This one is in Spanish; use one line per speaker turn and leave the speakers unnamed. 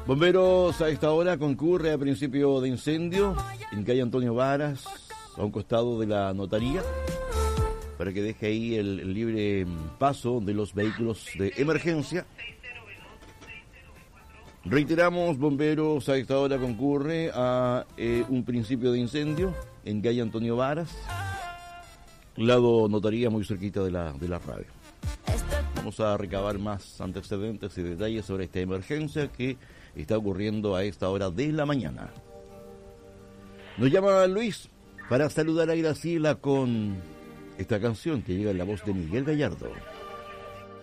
Bomberos a esta hora concurre a principio de incendio en calle Antonio Varas, a un costado de la notaría, para que deje ahí el libre paso de los vehículos de emergencia. Reiteramos, bomberos a esta hora concurre a un principio de incendio en calle Antonio Varas, lado notaría, muy cerquita de la radio. Vamos a recabar más antecedentes y detalles sobre esta emergencia que está ocurriendo a esta hora de la mañana. Nos llama Luis para saludar a Graciela con esta canción que llega en la voz de Miguel Gallardo.